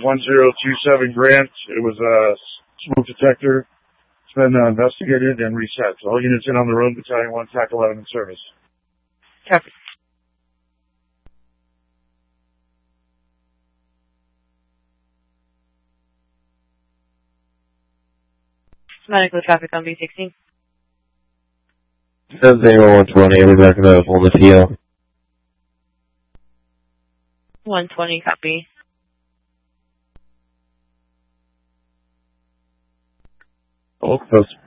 1027 Grant. It was a smoke detector. It's been investigated and reset. So all units in on the road, Battalion 1, TAC 11 in service. Copy. Medical traffic on B16. Says 0120, we're back about on the TL. 120, copy. Oh, close